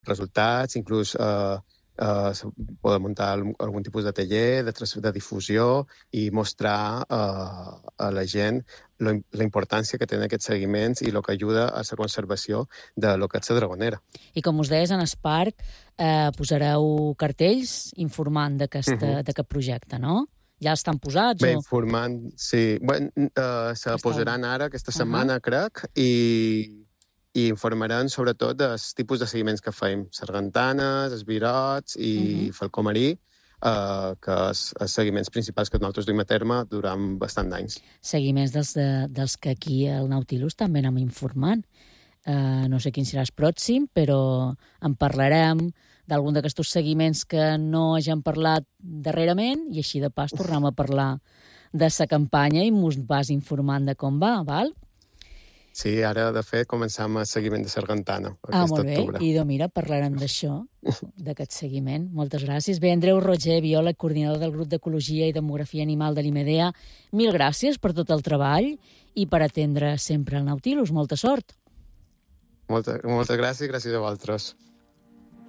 resultats, inclús poder muntar algun tipus de taller, de difusió i mostrar a la gent la importància que tenen aquests seguiments i el que ajuda a la conservació de lo que és la Dragonera. I com us deies, en el parc posareu cartells informant d'aquest projecte, no? Ja estan posats? Bé, informant, sí. Se posaran ara, aquesta setmana, crec, i informaran sobretot dels tipus de seguiments que feim. Sargantanes, esbirots i falcomarí, que són els seguiments principals que nosaltres duim a terme durant bastant d'anys. Seguiments dels que aquí al Nautilus també anem informant. No sé quin serà el pròxim, però en parlarem d'algun d'aquests seguiments que no hagin parlat darrerament i així de pas tornem a parlar de la campanya i mos vas informant de com va, val? Sí, ara, de fet, començam el seguiment de Sargantana aquest octubre. Molt bé, i mira, parlarem d'això, d'aquest seguiment. Moltes gràcies. Bé, Andreu Roger, biòleg, coordinador del grup d'Ecologia i Demografia Animal de l'IMEDEA, mil gràcies per tot el treball i per atendre sempre el Nautilus. Molta sort. Moltes gràcies i gràcies a vosaltres.